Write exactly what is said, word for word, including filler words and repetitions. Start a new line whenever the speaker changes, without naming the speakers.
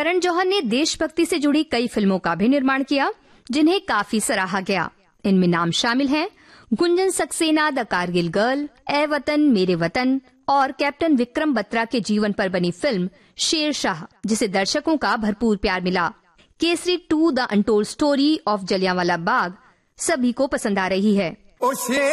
करण जौहर ने देशभक्ति से जुड़ी कई फिल्मों का भी निर्माण किया, जिन्हें काफी सराहा गया। इनमें नाम शामिल हैं गुंजन सक्सेना द कारगिल गर्ल, ए वतन मेरे वतन और कैप्टन विक्रम बत्रा के जीवन पर बनी फिल्म शेरशाह, जिसे दर्शकों का भरपूर प्यार मिला। Kesari to the untold story of Jallianwala Bagh सभी को पसंद आ रही है।